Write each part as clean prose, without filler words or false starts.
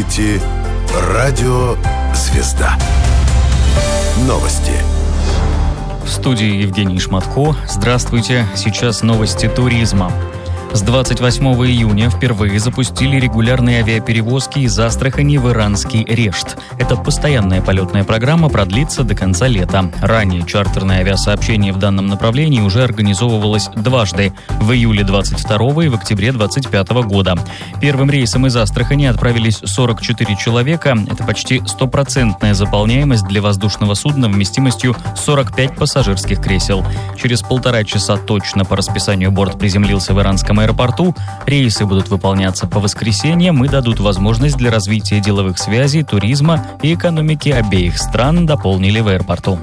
слушаете «Радио Звезда». Новости. В студии Евгений Шматко. Здравствуйте. Сейчас новости туризма. С 28 июня впервые запустили регулярные авиаперевозки из Астрахани в иранский Решт. Эта постоянная полетная программа продлится до конца лета. Ранее чартерное авиасообщение в данном направлении уже организовывалось дважды – в июле 22 и в октябре 25 года. Первым рейсом из Астрахани отправились 44 человека. Это почти 100% заполняемость для воздушного судна вместимостью 45 пассажирских кресел. Через 1,5 часа точно по расписанию борт приземлился в иранском аэропорту. Рейсы будут выполняться по воскресеньям и дадут возможность для развития деловых связей, туризма и экономики обеих стран, дополнили в аэропорту.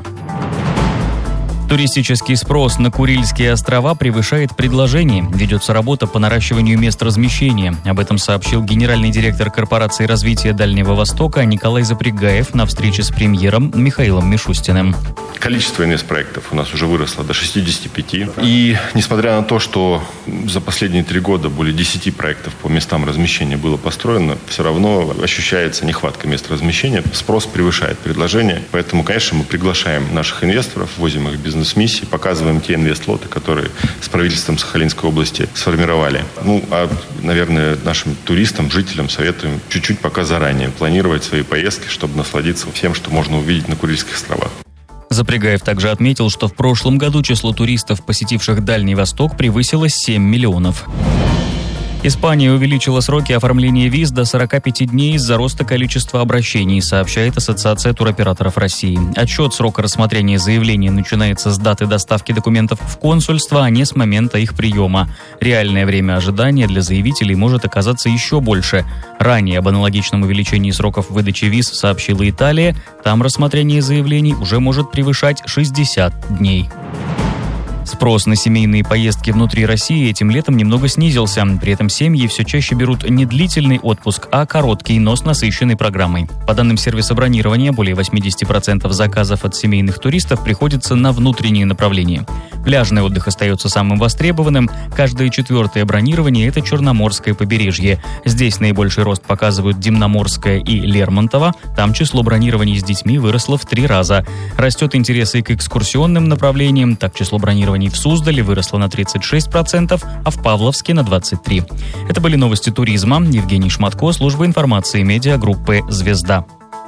Туристический спрос на Курильские острова превышает предложение. Ведется работа по наращиванию мест размещения. Об этом сообщил генеральный директор корпорации развития Дальнего Востока Николай Запрягаев на встрече с премьером Михаилом Мишустиным. Количество инвестпроектов у нас уже выросло до 65. И несмотря на то, что за последние 3 года более 10 проектов по местам размещения было построено, все равно ощущается нехватка мест размещения. Спрос превышает предложение. Поэтому, конечно, мы приглашаем наших инвесторов, возим их в бизнес-миссии, показываем те инвестлоты, которые с правительством Сахалинской области сформировали. Наверное, нашим туристам, жителям советуем чуть-чуть пока заранее планировать свои поездки, чтобы насладиться всем, что можно увидеть на Курильских островах. Запрягаев также отметил, что в прошлом году число туристов, посетивших Дальний Восток, превысило 7 миллионов. Испания увеличила сроки оформления виз до 45 дней из-за роста количества обращений, сообщает Ассоциация туроператоров России. Отсчет срока рассмотрения заявления начинается с даты доставки документов в консульство, а не с момента их приема. Реальное время ожидания для заявителей может оказаться еще больше. Ранее об аналогичном увеличении сроков выдачи виз сообщила Италия. Там рассмотрение заявлений уже может превышать 60 дней. Спрос на семейные поездки внутри России этим летом немного снизился. При этом семьи все чаще берут не длительный отпуск, а короткий, но с насыщенной программой. По данным сервиса бронирования, более 80% заказов от семейных туристов приходится на внутренние направления. Пляжный отдых остается самым востребованным. Каждое 4-е бронирование – это Черноморское побережье. Здесь наибольший рост показывают Дивноморское и Лермонтово. Там число бронирований с детьми выросло в 3 раза. Растет интерес и к экскурсионным направлениям. Так число бронирований в Суздале выросло на 36%, а в Павловске на 23%. Это были новости туризма. Евгений Шматко, служба информации медиагруппы «Звезда».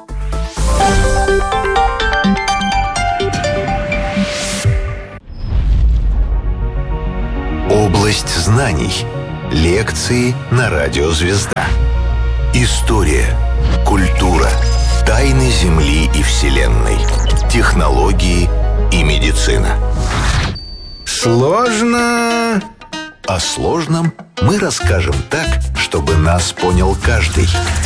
Область знаний. Лекции на радио «Звезда». История, культура, тайны Земли и Вселенной, технологии и медицина. Сложно. О сложном мы расскажем так, чтобы нас понял каждый.